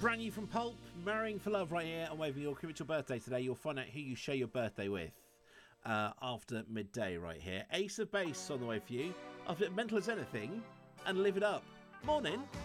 Brand new from Pulp, Marrying for Love right here on Wave York. If it's your birthday today, you'll find out who you share your birthday with after midday right here. Ace of Base on the way for you. After Mental as Anything and Live It Up. Morning.